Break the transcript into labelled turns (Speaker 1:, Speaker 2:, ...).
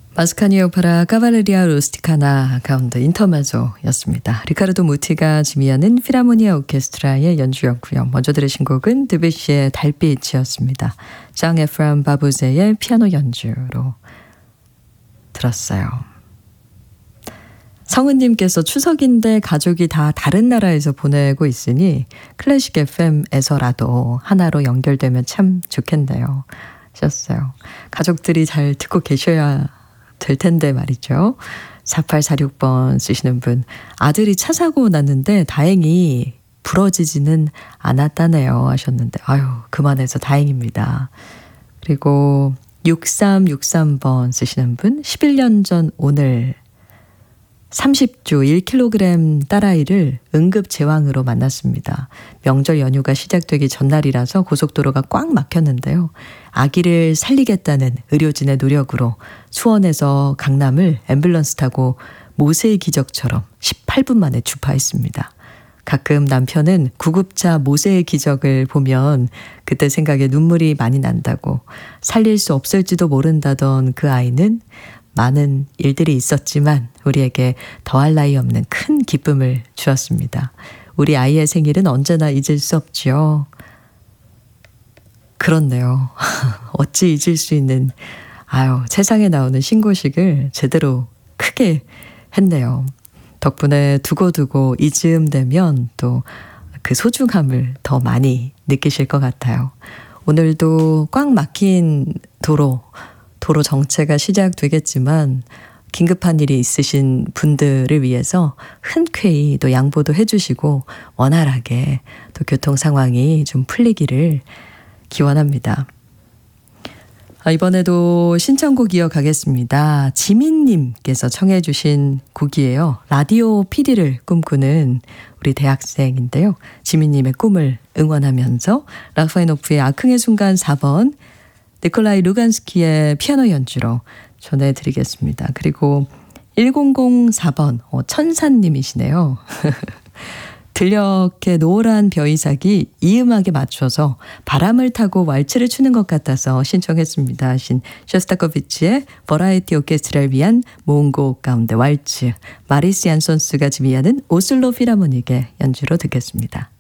Speaker 1: 마스카니 오페라 카발레리아 루스티카나 가운데 인터메조였습니다. 리카르도 무티가 지휘하는 필하모니아 오케스트라의 연주였고요. 먼저 들으신 곡은 드뷔시의 달빛이었습니다. 장 에프람 바부제의 피아노 연주로 들었어요. 성은님께서 추석인데 가족이 다 다른 나라에서 보내고 있으니 클래식 FM에서라도 하나로 연결되면 참 좋겠네요. 하셨어요. 가족들이 잘 듣고 계셔야 될 텐데 말이죠. 4846번 쓰시는 분. 아들이 차 사고 났는데 다행히 부러지지는 않았다네요 하셨는데 아유 그만해서 다행입니다. 그리고 6363번 쓰시는 분. 11년 전 오늘 30주 1kg 딸아이를 응급제왕으로 만났습니다. 명절 연휴가 시작되기 전날이라서 고속도로가 꽉 막혔는데요. 아기를 살리겠다는 의료진의 노력으로 수원에서 강남을 앰뷸런스 타고 모세의 기적처럼 18분 만에 주파했습니다. 가끔 남편은 구급차 모세의 기적을 보면 그때 생각에 눈물이 많이 난다고 살릴 수 없을지도 모른다던 그 아이는 많은 일들이 있었지만 우리에게 더할 나위 없는 큰 기쁨을 주었습니다. 우리 아이의 생일은 언제나 잊을 수 없지요. 그렇네요. 어찌 잊을 수 있는 세상에 나오는 신고식을 제대로 크게 했네요. 덕분에 두고두고 이즈음 되면 또 그 소중함을 더 많이 느끼실 것 같아요. 오늘도 꽉 막힌 도로 정체가 시작되겠지만 긴급한 일이 있으신 분들을 위해서 흔쾌히 또 양보도 해주시고 원활하게 또 교통 상황이 좀 풀리기를 기원합니다. 이번에도 신청곡 이어가겠습니다. 지민님께서 청해 주신 곡이에요. 라디오 PD를 꿈꾸는 우리 대학생인데요. 지민님의 꿈을 응원하면서 라흐마니노프의 아흥의 순간 4번 니콜라이 루간스키의 피아노 연주로 전해드리겠습니다. 그리고 1004번 천사님이시네요. 들녘의 노란 벼이삭이 이 음악에 맞춰서 바람을 타고 왈츠를 추는 것 같아서 신청했습니다 하신 쇼스타코비치의 버라이티 오케스트라를 위한 모음곡 가운데 왈츠, 마리스 얀손스가 지휘하는 오슬로 필하모닉의 연주로 듣겠습니다.